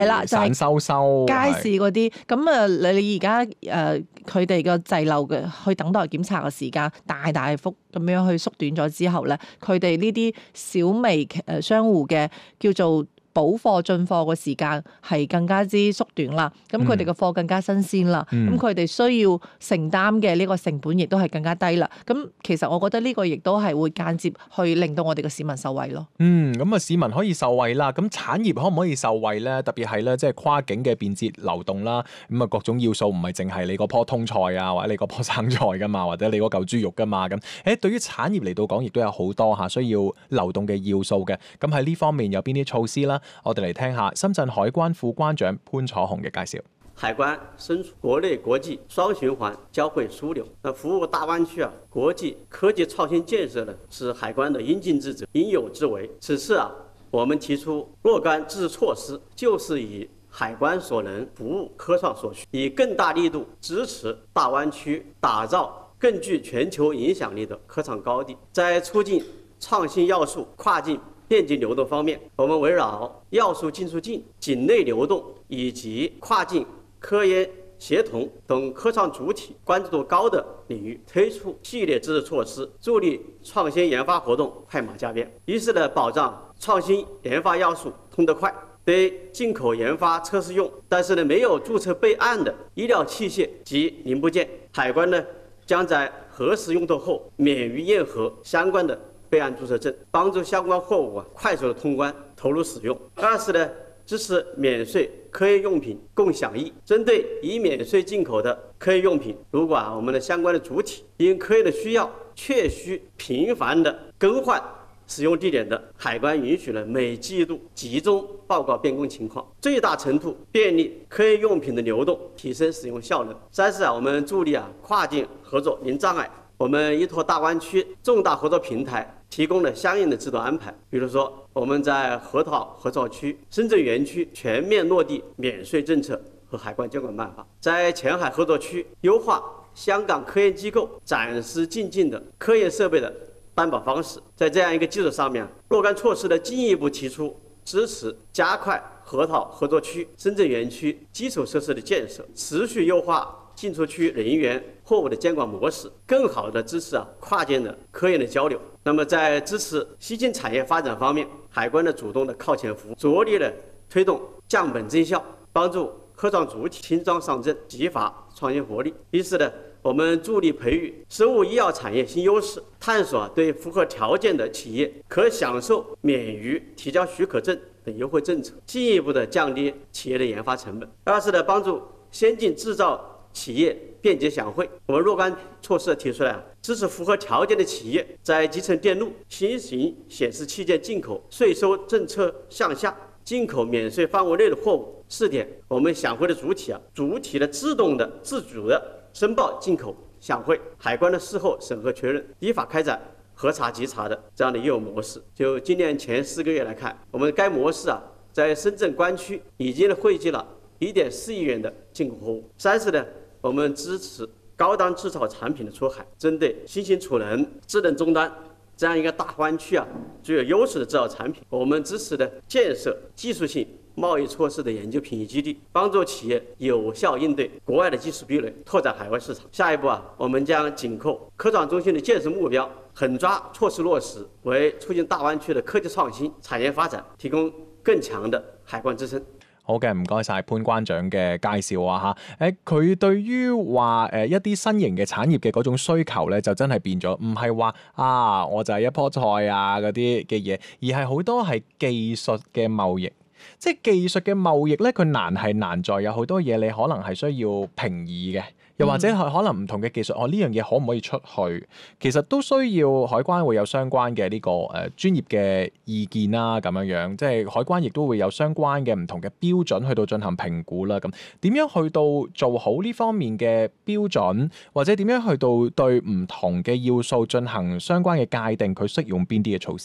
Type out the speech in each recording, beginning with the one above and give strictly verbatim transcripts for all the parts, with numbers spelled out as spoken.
係啦，就係散收收街市嗰啲。咁啊，你你而家誒佢哋個滯留嘅去等待檢查嘅時間大大幅咁樣去縮短咗之後咧，佢哋呢啲小微誒商戶嘅叫做補貨進貨嘅時間係更加之縮短啦，咁佢哋嘅貨更加新鮮啦，咁佢哋需要承擔嘅呢個成本亦都係更加低啦。咁其實我覺得呢個亦都係會間接去令到我哋嘅市民受惠咯。 嗯，咁啊市民可以受惠啦，咁產業可唔可以受惠咧？特別係咧，即係跨境嘅便捷流動啦，咁啊各種要素唔係淨係你嗰棵通菜啊，或者你嗰棵生菜噶嘛，或者你嗰嚿豬肉噶嘛，咁誒對於產業嚟到講，亦都有好多嚇需要流動嘅要素嘅。咁喺呢方面有邊啲措施啦？我哋嚟聽下深圳海關副關長潘楚紅嘅介紹。 海關身處國內國際雙循環交匯樞紐，那服務大灣區啊國際科技創新建設呢，是海關的應盡之責、應有之為。此次啊，我們提出若干支持措施，就是以海關所能服務科創所需，以更大力度支持大灣區打造更具全球影響力的科創高地。在促進創新要素跨境便捷流動方面，我們圍繞要素進出境、境內流動以及跨境科研協同等科創主體關注度高的領域，推出系列支持措施，助力創新研發活動快馬加鞭。一是呢，保障創新研發要素通得快，對進口研發測試用，但是呢沒有註冊備案的醫療器械及零部件，海關呢將在核實用途後免於驗核相關的備案註冊證，幫助相關貨物啊快速的通關投入使用。二是呢，支持免稅科研用品共享易。針對已免稅進口的科研用品，如果啊我們的相關的主體因科研的需要確需頻繁的更換使用地點的，海關允許了每季度集中報告變更情況，最大程度便利科研用品的流動，提升使用效能。三是啊，我們助力啊跨境合作零障礙。我們依託大灣區重大合作平台提供了相應的制度安排，比如說我們在河套合作區、深圳園區全面落地免稅政策和海關監管辦法，在前海合作區優化香港科研機構展示進境的科研設備的擔保方式。在這樣一個基礎上面，若干措施的進一步提出支持加快河套合作區、深圳園區基礎設施的建設，持續優化進出區人員貨物的監管模式，更好地支持啊跨境的科研的交流。那麼在支持新興產業發展方面，海關的主動的靠前服務，着力的推動降本增效，幫助科創主體輕裝上陣，激發創新活力。一是呢，我們助力培育生物醫藥產業新優勢，探索對符合條件的企業可享受免於提交許可證等優惠政策，進一步的降低企業的研發成本。二是呢，幫助先進製造企業便捷享惠。我們若干措施提出來，支持符合條件的企業在集成電路、新型顯示器件進口稅收政策向下、進口免稅範圍內的貨物試點，我們享惠的主體啊，主體的自動的、自主的申報進口享惠，海關的事後審核確認，依法開展核查稽查的這樣的業務模式。就今年前四個月來看，我們該模式啊，在深圳關區已經匯集了一點四億元的進口貨物。三是呢，我們支持高檔製造產品的出海，針對新型儲能、智能終端這樣一個大灣區啊具有優勢的製造產品，我們支持的建設技術性貿易措施的研究品質基地，幫助企業有效應對國外的技術壁壘，拓展海外市場。下一步啊，我們將緊扣科創中心的建設目標，狠抓措施落實，為促進大灣區的科技創新、產業發展提供更強的海關支撐。 好嘅，唔該晒潘關長嘅介紹啊嚇。誒，佢對於話誒一啲新型嘅產業嘅嗰種需求咧，就真係變咗，唔係話啊，我就係一棵菜啊嗰啲嘅嘢，而係好多係技術嘅貿易。即係技術嘅貿易咧，佢難係難在有好多嘢你可能係需要平移嘅，又或者係可能唔同嘅技術，我呢樣嘢可唔可以出去？其實都需要海關會有相關嘅呢、這個誒、呃、專業嘅意見啦，咁樣樣，即係海關亦都會有相關嘅唔同嘅標準去到進行評估啦。咁點樣去到做好呢方面嘅標準，或者點樣去到對唔同嘅要素進行相關嘅界定，佢適用邊啲嘅措施咧？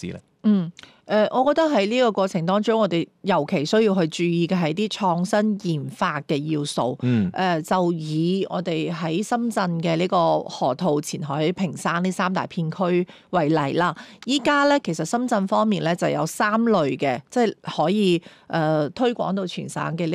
嗯，誒、呃，我覺得喺呢個過程當中，我哋尤其需要去注意嘅係啲創新研發嘅要素。 嗯， 誒、呃，就以我哋喺深圳嘅呢個河套、前海、坪山呢三大片區為例啦。依家咧，其實深圳方面咧就有三類嘅，即係可以誒、呃、推廣到全省嘅呢